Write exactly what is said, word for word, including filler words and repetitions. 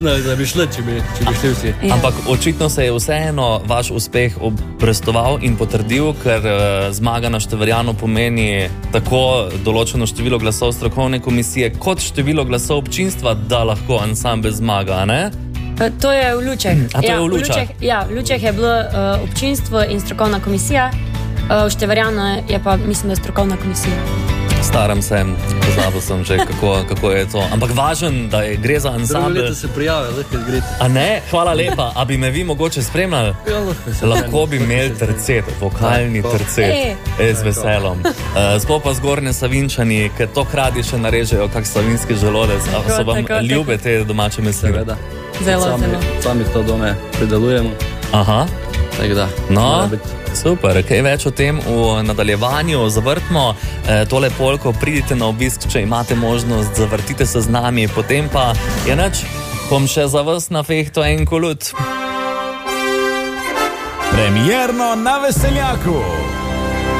No, da bi šli, če bi, če bi šli vsi. Ja. Ampak očitno se je vseeno vaš uspeh obrestoval in potrdil, ker uh, zmaga na Števerjanu pomeni tako določeno število glasov strokovne komisije, kot število glasov občinstva, da lahko ansambel zmaga, ne? To je v Lučeh. A to ja, je v Lučah? V Lučeh, ja, v Lučeh je bilo uh, občinstvo in strokovna komisija, uh, v Števerjanu je pa, mislim, da strokovna komisija. Staram se, pozabil sem že, kako, kako je to. Ampak važen, da je, gre za ansambel. Drugo leto se prijave, lahko grete. A ne? Hvala lepa. A bi me vi mogoče spremljali? Ja, lahko se. Lahko bi imeli tercet, vokalni tercet. E, z veselom. Uh, Sploh pa zgornje Savinčani, ker to kradi še narežejo kak savinski želodec. A so vam tako, ljube tako. te domače mesnine? Seveda. Zelo, sami, zelo. Sami to dome pridelujemo. Aha. Tako da. No, super, kaj več o tem v nadaljevanju. Zavrtimo eh, tole polko, pridite na obisk, če imate možnost, zavrtite se z nami, potem pa je nič, bom še za vas na fehto en kolut. Premierno na Veseljaku.